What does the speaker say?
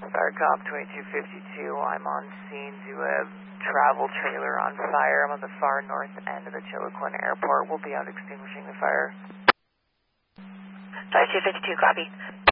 Firecop 2252, I'm on scene to a travel trailer on fire. I'm on the far north end of the Chiloquin Airport. We'll be out extinguishing the fire. 5252, copy.